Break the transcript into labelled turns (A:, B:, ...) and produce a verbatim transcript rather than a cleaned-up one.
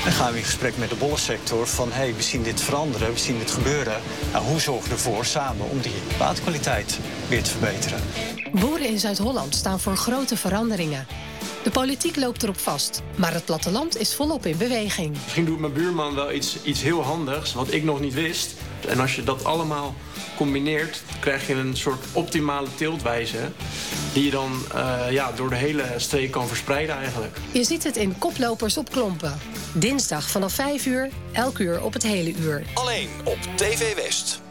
A: Dan gaan we in gesprek met de bollensector van... hé, hey, we zien dit veranderen, we zien dit gebeuren. Nou, hoe zorgen we ervoor samen om die waterkwaliteit weer te verbeteren?
B: Boeren in Zuid-Holland staan voor grote veranderingen. De politiek loopt erop vast, maar het platteland is volop in beweging.
C: Misschien doet mijn buurman wel iets, iets heel handigs, wat ik nog niet wist. En als je dat allemaal combineert, krijg je een soort optimale teeltwijze... die je dan uh, ja, door de hele streek kan verspreiden eigenlijk.
B: Je ziet het in Koplopers op Klompen. Dinsdag vanaf vijf uur, elk uur op het hele uur.
D: Alleen op T V West.